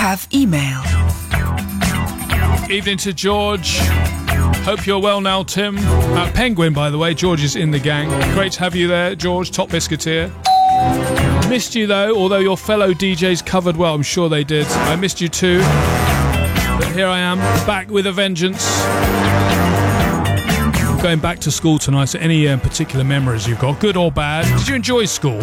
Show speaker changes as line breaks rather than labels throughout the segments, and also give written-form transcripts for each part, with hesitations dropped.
have email.
Evening to George. Hope you're well now, Tim. Penguin, by the way. George is in the gang. Great to have you there, George. Top Biscuiteer. Missed you, though, although your fellow DJs covered well. I'm sure they did. I missed you, too. But here I am, back with a vengeance. Going back to school tonight, so any particular memories you've got, good or bad? Did you enjoy school?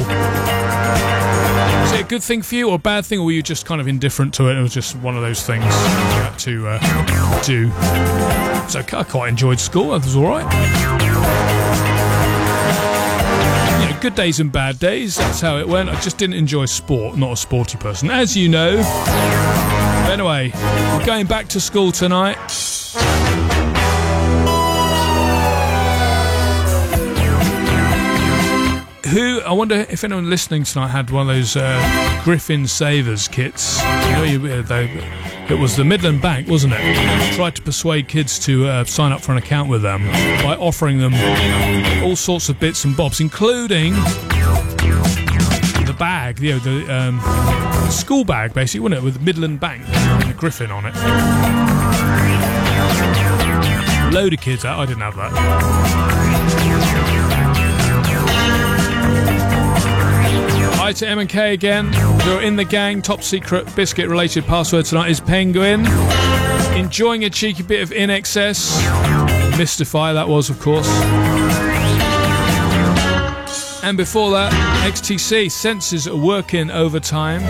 Is it a good thing for you or a bad thing, or were you just kind of indifferent to it? It was just one of those things you had to do. So I quite enjoyed school. It was all right. You know, good days and bad days. That's how it went. I just didn't enjoy sport. Not a sporty person, as you know. Anyway, we're going back to school tonight. I wonder if anyone listening tonight had one of those Griffin Savers kits. You know, it was the Midland Bank, wasn't it? Tried to persuade kids to sign up for an account with them by offering them all sorts of bits and bobs, including the bag, you know, the school bag, basically, wasn't it, with Midland Bank and a Griffin on it. Load of kids. I didn't have that. Hi to M&K again. You're in the gang. Top secret biscuit related password tonight is Penguin. Enjoying a cheeky bit of In Excess. Mystify, that was, of course. And before that, XTC. Senses are working overtime.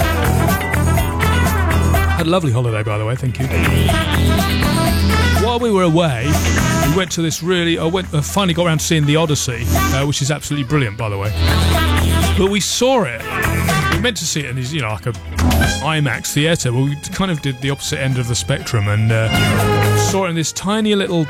Had a lovely holiday, by the way. Thank you. While we were away, we went to this finally got around to seeing The Odyssey, which is absolutely brilliant, by the way. But we saw it. We meant to see it in these, you know, like a IMAX theatre. Well, we kind of did the opposite end of the spectrum and saw it in this tiny little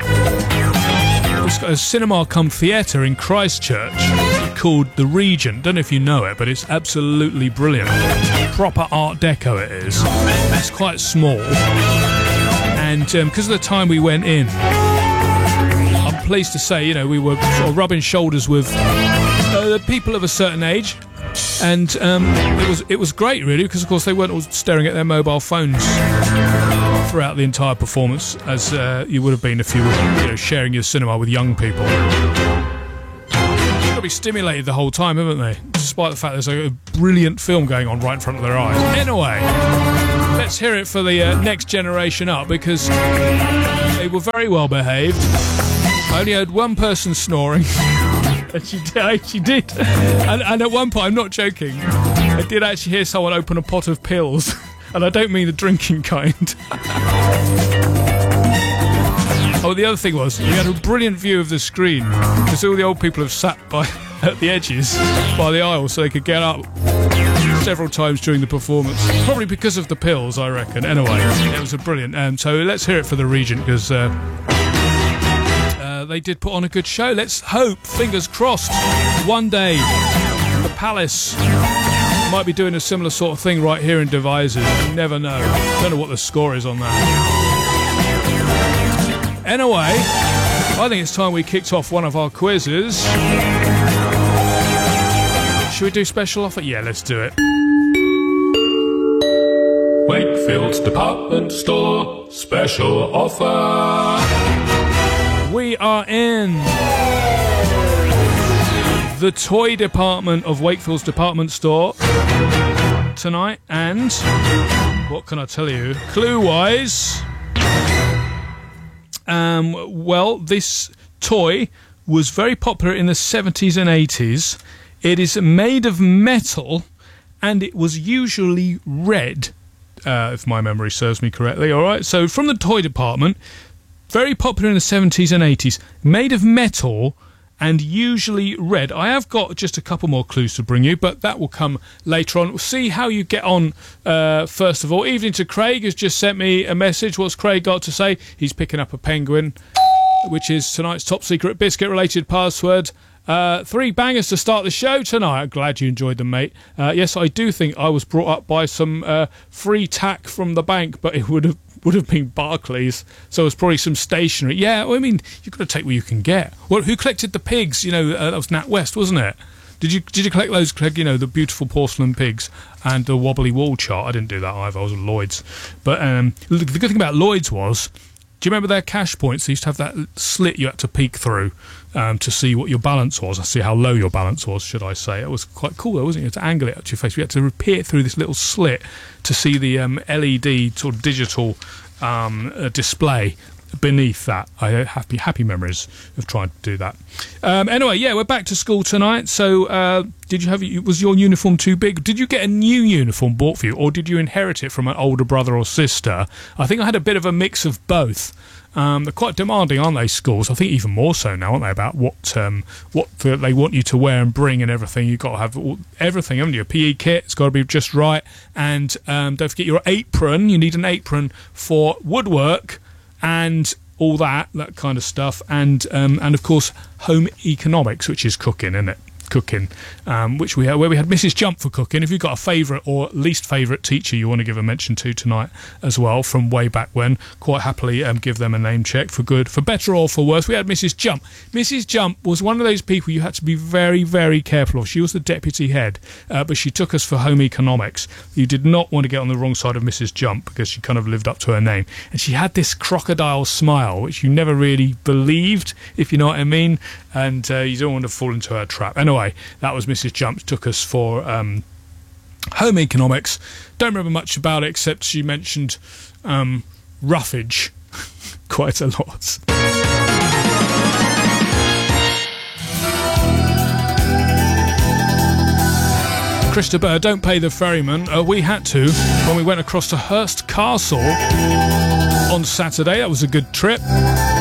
cinema come theatre in Christchurch called The Regent. Don't know if you know it, but it's absolutely brilliant. Proper Art Deco it is. It's quite small. And because of the time we went in, I'm pleased to say, you know, we were sort of rubbing shoulders with the people of a certain age, and it was great, really, because of course they weren't all staring at their mobile phones throughout the entire performance, as you would have been if you were, you know, sharing your cinema with young people. They've got to be stimulated the whole time, haven't they? Despite the fact there's a brilliant film going on right in front of their eyes. Anyway, let's hear it for the next generation up, because they were very well behaved. I only heard one person snoring. And she did. And at one point, I'm not joking, I did actually hear someone open a pot of pills. And I don't mean the drinking kind. Oh, the other thing was, we had a brilliant view of the screen, because all the old people have sat at the edges by the aisle so they could get up several times during the performance. Probably because of the pills, I reckon. Anyway, it was a brilliant. So let's hear it for the Regent, because they did put on a good show. Let's hope, fingers crossed, one day the Palace might be doing a similar sort of thing right here in Devizes. You never know. Don't know what the score is on that. Anyway, I think it's time we kicked off one of our quizzes. Should we do special offer? Yeah, let's do it. Wakefield's Department Store special offer. We are in the toy department of Wakefield's Department Store tonight, and what can I tell you? Clue-wise, well, this toy was very popular in the 70s and 80s. It is made of metal, and it was usually red, if my memory serves me correctly. All right, so from the toy department, very popular in the 70s and 80s, made of metal and usually red. I have got just a couple more clues to bring you, but that will come later on. We'll see how you get on, first of all. Evening to Craig, who's just sent me a message. What's Craig got to say? He's picking up a penguin, which is tonight's top secret biscuit-related password. 3 bangers to start the show tonight. I'm glad you enjoyed them, mate. Yes, I do think I was brought up by some free tack from the bank, but it would have been Barclays, so it was probably some stationery. Yeah, well, I mean, you've got to take what you can get. Well, who collected the pigs? You know, that was NatWest, wasn't it? Did you collect those, Craig? You know, the beautiful porcelain pigs and the wobbly wall chart? I didn't do that either. I was at Lloyd's. But the good thing about Lloyd's was, do you remember their cash points? They used to have that slit you had to peek through to see what your balance was, see how low your balance was, should I say. It was quite cool, though, wasn't it? You had to angle it up to your face. You had to peer through this little slit to see the LED sort of digital display beneath that. I had happy memories of trying to do that. Anyway, yeah, we're back to school tonight. So was your uniform too big? Did you get a new uniform bought for you, or did you inherit it from an older brother or sister? I think I had a bit of a mix of both. They're quite demanding, aren't they, schools? I think even more so now, aren't they, about what they want you to wear and bring and everything. You've got to have everything, haven't you? A PE kit, it's got to be just right. And don't forget your apron. You need an apron for woodwork and all that kind of stuff, and of course home economics, which is cooking, isn't it? Cooking, which where we had Mrs. Jump for cooking. If you've got a favourite or least favourite teacher you want to give a mention to tonight as well, from way back when, quite happily give them a name check for good, for better or for worse. We had Mrs. Jump. Mrs. Jump was one of those people you had to be very, very careful of. She was the deputy head, but she took us for home economics. You did not want to get on the wrong side of Mrs. Jump, because she kind of lived up to her name. And she had this crocodile smile, which you never really believed, if you know what I mean, and you don't want to fall into her trap. Anyway, that was Mrs. Jump, took us for home economics. Don't remember much about it, except she mentioned roughage quite a lot. Christopher, don't pay the ferryman. We had to when we went across to Hurst Castle on Saturday. That was a good trip.